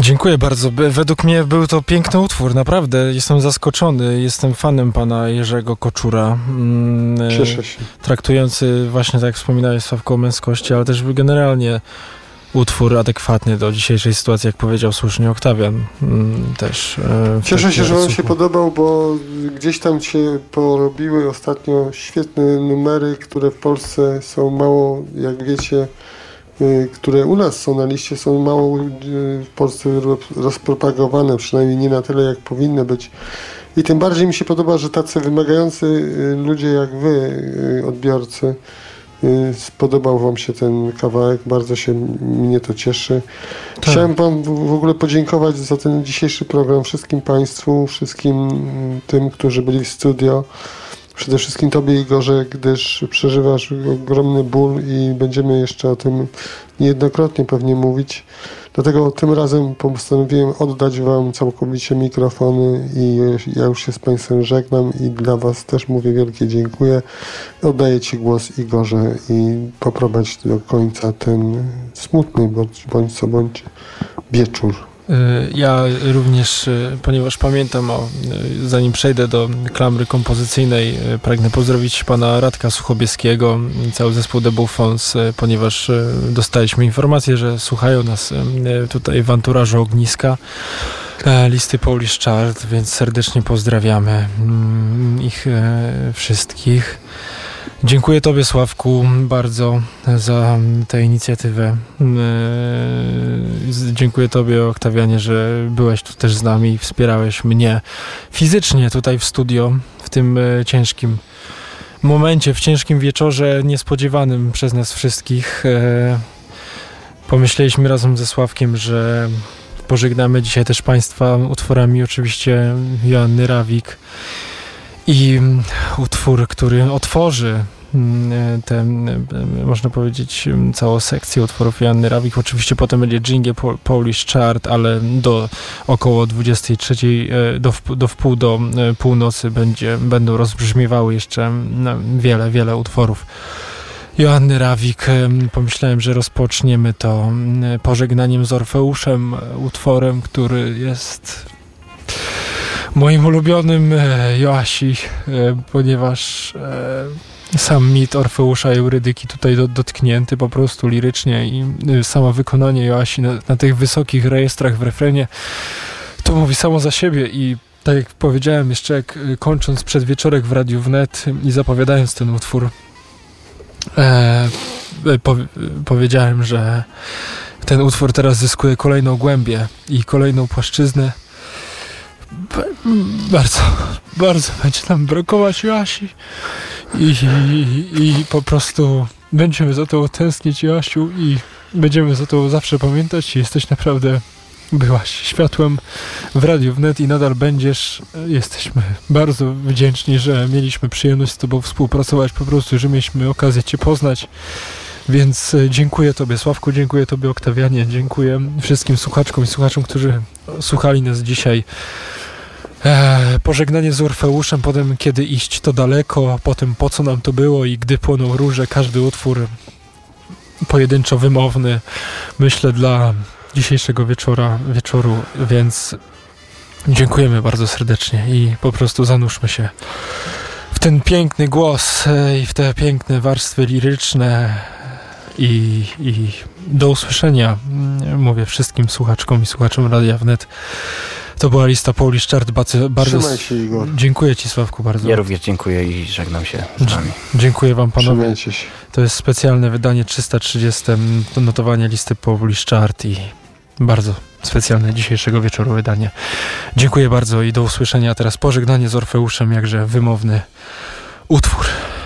Dziękuję bardzo. Według mnie był to piękny utwór, naprawdę. Jestem zaskoczony. Jestem fanem pana Jerzego Koczura. Cieszę się. Traktujący właśnie, tak jak wspominałeś, Sławko, o męskości, ale też generalnie utwór adekwatny do dzisiejszej sytuacji, jak powiedział słusznie Oktawian. Też. Cieszę się, że on się podobał, bo gdzieś tam się porobiły ostatnio świetne numery, które w Polsce są mało, jak wiecie, które u nas są na liście, są mało w Polsce rozpropagowane, przynajmniej nie na tyle, jak powinny być. I tym bardziej mi się podoba, że tacy wymagający ludzie jak wy, odbiorcy, spodobał wam się ten kawałek, bardzo mnie to cieszy. Tak. Chciałem wam w ogóle podziękować za ten dzisiejszy program, wszystkim państwu, wszystkim tym, którzy byli w studio. Przede wszystkim tobie, Igorze, gdyż przeżywasz ogromny ból i będziemy jeszcze o tym niejednokrotnie pewnie mówić. Dlatego tym razem postanowiłem oddać wam całkowicie mikrofony i ja już się z państwem żegnam i dla was też mówię wielkie dziękuję. Oddaję ci głos, Igorze, i poprowadź do końca ten smutny bądź co bądź wieczór. Ja również, ponieważ pamiętam, zanim przejdę do klamry kompozycyjnej, pragnę pozdrowić pana Radka Suchobieskiego i cały zespół The Buffons, ponieważ dostaliśmy informację, że słuchają nas tutaj w anturażu ogniska listy Polish Chart, więc serdecznie pozdrawiamy ich wszystkich. Dziękuję tobie, Sławku, bardzo za tę inicjatywę. Dziękuję tobie, Oktawianie, że byłeś tu też z nami i wspierałeś mnie fizycznie tutaj w studio w tym ciężkim momencie, w ciężkim wieczorze niespodziewanym przez nas wszystkich. Pomyśleliśmy razem ze Sławkiem, że pożegnamy dzisiaj też państwa utworami oczywiście Joanny Rawik. I utwór, który otworzy tę, można powiedzieć, całą sekcję utworów Joanny Rawik. Oczywiście potem będzie Jingle Polish Chart, ale do około 23, do wpół do północy będą rozbrzmiewały jeszcze wiele utworów Joanny Rawik. Pomyślałem, że rozpoczniemy to pożegnaniem z Orfeuszem, utworem, który jest moim ulubionym Joasi, ponieważ sam mit Orfeusza i Eurydyki tutaj dotknięty po prostu lirycznie i samo wykonanie Joasi na tych wysokich rejestrach w refrenie to mówi samo za siebie. I tak jak powiedziałem jeszcze, kończąc przedwieczorek w Radiu Wnet i zapowiadając ten utwór, powiedziałem, że ten utwór teraz zyskuje kolejną głębię i kolejną płaszczyznę. Bardzo będzie nam brakować Joasi i po prostu będziemy za to tęsknić, Joasiu, i będziemy za to zawsze pamiętać. Jesteś naprawdę, byłaś światłem w Radiu Wnet i nadal będziesz. Jesteśmy bardzo wdzięczni, że mieliśmy przyjemność z tobą współpracować, po prostu, że mieliśmy okazję cię poznać. Więc dziękuję tobie, Sławku, dziękuję tobie, Oktawianie, dziękuję wszystkim słuchaczkom i słuchaczom, którzy słuchali nas dzisiaj. Pożegnanie z Orfeuszem, potem Kiedy iść to daleko, potem Po co nam to było i Gdy płoną róże, każdy utwór pojedynczo wymowny, myślę, dla dzisiejszego wieczoru, więc dziękujemy bardzo serdecznie i po prostu zanurzmy się w ten piękny głos i w te piękne warstwy liryczne i do usłyszenia, mówię wszystkim słuchaczkom i słuchaczom Radia Wnet. To była lista Polish Chart. Bardzo Trzymaj się, Igor. Dziękuję ci, Sławku, bardzo. Ja również dziękuję i żegnam się z wami. Dziękuję wam, panowie. Trzymajcie się. To jest specjalne wydanie 330, notowanie listy Polish Chart i bardzo specjalne dzisiejszego wieczoru wydanie. Dziękuję bardzo i do usłyszenia. Teraz pożegnanie z Orfeuszem, jakże wymowny utwór.